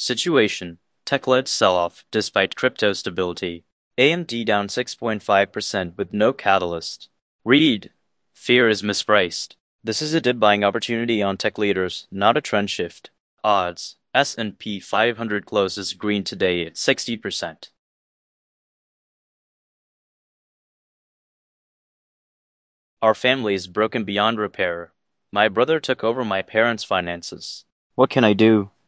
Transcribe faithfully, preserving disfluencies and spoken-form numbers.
Situation: tech-led sell-off despite crypto stability. A M D down six point five percent with no catalyst. Read: fear is mispriced. This is a dip buying opportunity on tech leaders, not a trend shift. Odds: S and P five hundred closes green today at sixty percent. Our family is broken beyond repair. My brother took over my parents' finances. What can I do?